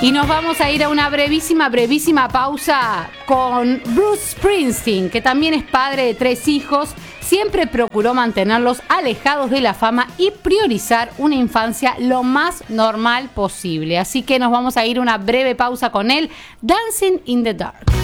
Y nos vamos a ir a una brevísima pausa con Bruce Springsteen, que también es padre de 3 hijos. Siempre procuró mantenerlos alejados de la fama y priorizar una infancia lo más normal posible. Así que nos vamos a ir a una breve pausa con él, Dancing in the Dark.